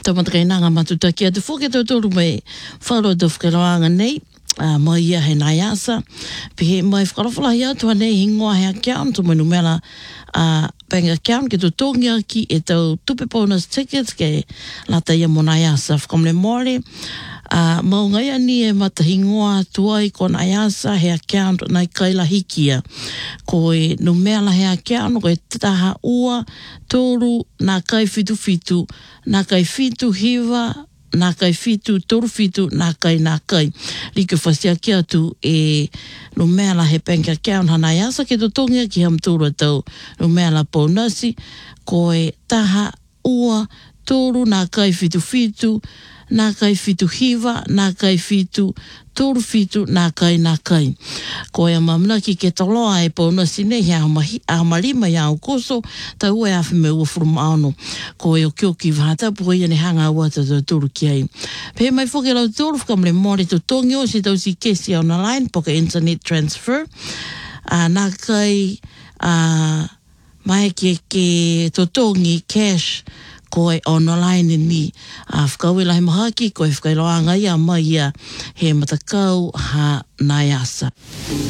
Tamatakainanga matutaki atu fuke tautoru mai whalo do whakaroanga nei. Mai ia he nai asa. Pihe mai whakarowhalahi atu anei hingoa he account. Mai numera bank account ke tutongi aki e tau tupe bonus tickets ke lata ia mo nai asa. Whakamle mōre. Maungai ani e matahingoa tuai ko nai asa he account nai kaila hikia. Ko e numera he account ko e taha ua toru na kai fitu fitu. Na kai fitu hiva. Nā kai fitu, toru fitu, nā kai. Rika whasia ki atu e no mea la he bank account hanai asa ke totongia ki ham tūra tau no mea la bonasi ko e taha ua toru nā kai fitu, nā kai fitu hiva, nā kai fitu, toru fitu, nā kai. Ko e mamuna ki ke taloa e bonasi ne he ahamalima ia o koso ta ua e awhi me ua furumaano. Ko e o kioki vahata po ia ne hanga ua ta tūru ki ai. Pe mai whoke lau tūru whakamle mōre to tongi o si tau si kesi on the line poka internet transfer. Nā kai mai ke to tongi cash ko e online ni whakauela he mahaki ko e whakailoanga ia mai ia he matakau ha nai asa.